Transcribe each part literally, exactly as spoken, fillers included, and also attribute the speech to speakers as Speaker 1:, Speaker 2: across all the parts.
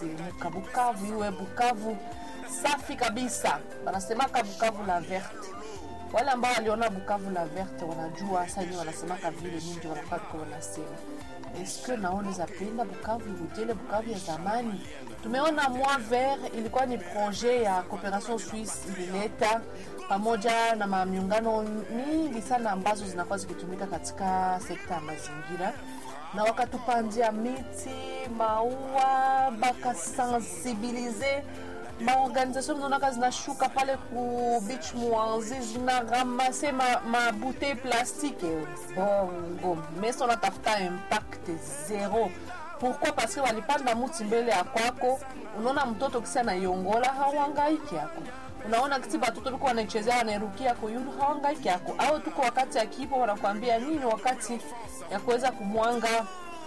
Speaker 1: kusimuka. Bukavu iwe Bukavu safi kabisa. Wanasema Bukavu la verte. Wale ambao waliona Bukavu la verte wanajua sasa hivi wanasema vile mingi wanafaa kwa wanasema. Est-ce que naona zapenda Bukavu irudile Bukavu ya zamani? Tumeona Moi Vert ilikuwa ni projet ya Coopération Suisse ilileta pamoja na miungano mingi sana ambazo zinakuwa zikitumika katika sekta ya mazingira, na wakatupandia miti, maua, baka sensibiliser maorganisation zonaka zinashuka pale ku beach Mwanzi zinaramase ma, ma bouteille plastique bongo mais on atafuta impact zero. Pourquoi? Parce que walipanda muti mbele ya kwako, unaona mtoto kisa na yongola hawangaiki yako, unaona kiti batoto biko wanachezea wanarukia kwa yulu hawangaiki yako, au tuko wakati ya kipo wanakuambia nini wakati ya kuweza kumwanga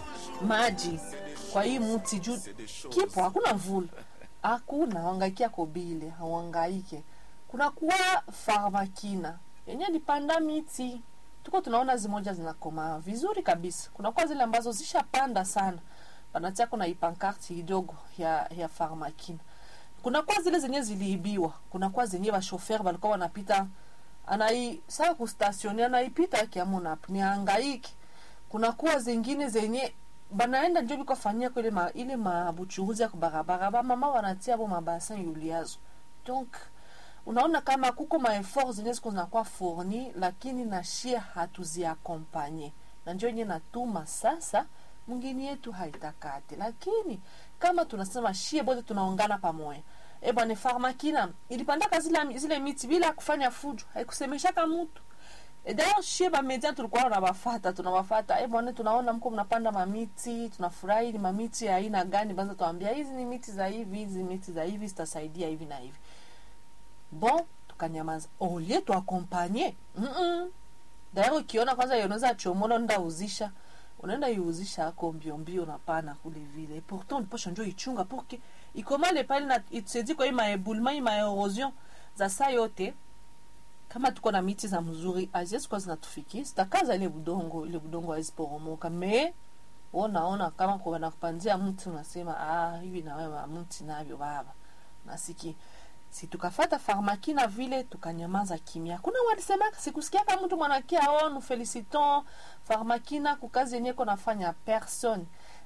Speaker 1: maji kwa hii muti juu kipo hakuna mvula, hakuna hawangaikia kobile hawangaike. Kuna kuwa Farmakina yenye dipanda miti, tuko tunaona zimoja zinakoma vizuri kabisa. Kuna kwa zile ambazo zishapanda sana, panatia kuna ipankarte kidogo ya ya Farmakina. Kuna kwa zile zenye ziliibiwa, kuna kwa zenye wa chauffeur walikuwa wanapita anai saa kustationia anaipita kiamona apni hangaiki. Kuna kwa zingine zenye banaenda njobi kwa fanyia kwa ile ma ile mabuchuruzi ya barabara ba mama wanatia bo mabasin yuliazo. Donc unaona kama kuko ma efforts zenye ziko zinakuwa fourni, lakini na shia hatuzi accompagner. Na njoo yenye natuma sasa mwingine yetu haitakate. Lakini kama tunasema shia bote tunaungana pamoja, e bwana Farmakina ilipanda kazi zile zile miti bila kufanya fujo, haikusemesha kama mtu. E d'ailleurs shia ba media tulikuwa tunawafata tunawafata e bwana tunaona mko mnapanda mamiti, tunafurahi ni mamiti ya aina gani, banza tuambia hizi ni miti za hivi, hizi miti za hivi zitasaidia hivi na hivi. Bon, tukanyamaza. Au lieu tu accompagner. Mhm. D'ailleurs ukiona kwanza yoneza chomono nda uzisha, unaenda iuzisha yako mbio mbio na pana kule vile. Pourtant uliposha njoo ichunga porque ikomale pale na itse kwa ima éboulement ima erosion za saa yote. Kama tuko na miti za mzuri azesi kwa zinatufikia, sitakaza ile budongo, ile budongo haiziporomoka. Me unaona kama kwa wanakupandia mti unasema ah hivi na wewe mti navyo baba. Nasiki si tukafata Farmakina vile tukanyamaza kimya. Kuna walisema sikusikia kama mtu mwanakia oh nous félicitons Farmakina kwa kazi yenyewe konafanya personne.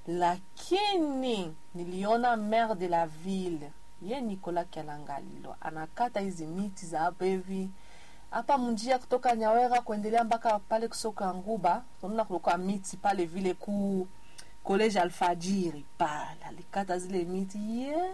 Speaker 1: Lakini niliona maire de la ville ye Nicolas Kialangalilo anakata hizi miti za hapa hivi hapa mjia kutoka Nyawera kuendelea mpaka pale kusoka Nguba. Tunaona kulikuwa miti pale vile ku college Alfajiri pale alikata zile miti yeah.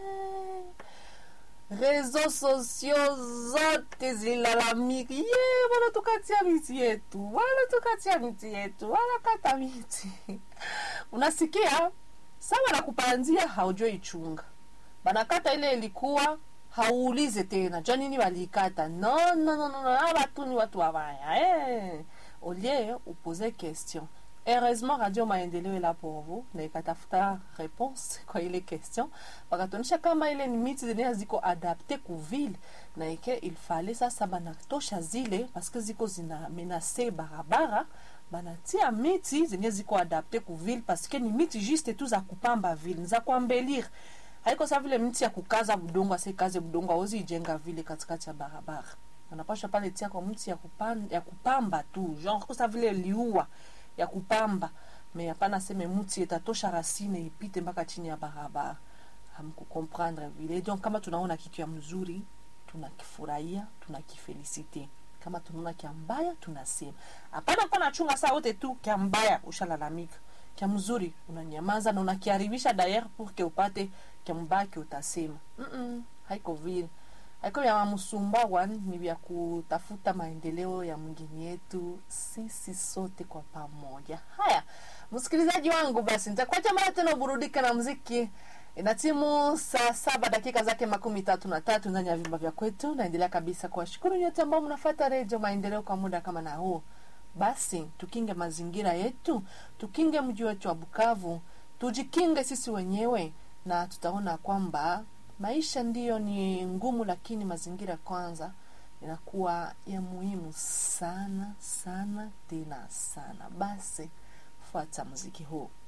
Speaker 1: Réseaux sociaux zote zilalamiki yeah, wala tukatia miti yetu, wala tukatia miti yetu, wala kata miti. Unasikia sawa na kupanzia haujoi ichunga, banakata ile ilikuwa hauulize tena jua nini walikata. No no no no, watu ni watu wabaya eh. Olie upose question. Heureusement Radio Maendeleo est là pour vous, na ikatafuta réponse kwa ile question. Wakatonisha kama ile ni miti zenye ziko adapte ku ville, na ike il fallait sasa banatosha zile parce que ziko zina menacer barabara, banatia miti zenye ziko adapte ku ville parce que ni miti juste tu za kupamba ville, za kuambelire. Haiko sawa vile miti ya kukaza budongo, ase kaze budongo ozi ijenga vile katikati ya barabara. Anapasha pale tia kwa miti ya kupanda ya kupamba tu, genre kwa sawa vile liua ya kupamba, me hapana sema mti itatosha racine ipite mpaka chini ya barabara. Hamku comprendre vile. Donc kama tunaona kitu ya mzuri tunakifurahia, tunakifelicite. Kama tunaona kia mbaya tunasema. Hapana kwa nachunga saa wote tu kia mbaya ushalalamika. Kia mzuri unanyamaza na unakiharibisha d'ailleurs pour que upate kia mbaya ki utasema. Mhm, haiko vile. Haiko ya musumba wan ni vya kutafuta maendeleo ya mwingine yetu sisi sote kwa pamoja. Haya, msikilizaji wangu, basi nitakuacha mara tena burudika na muziki. Inatimu saa saba dakika zake makumi tatu na tatu ndani ya vimba vya kwetu. Naendelea kabisa kuwashukuru nyote ambao mnafuata Radio Maendeleo kwa muda kama na huu. Basi tukinge mazingira yetu, tukinge mji wetu wa Bukavu, tujikinge sisi wenyewe, na tutaona kwamba maisha ndiyo ni ngumu, lakini mazingira kwanza inakuwa ya muhimu sana sana tena sana. Basi fuata muziki huu.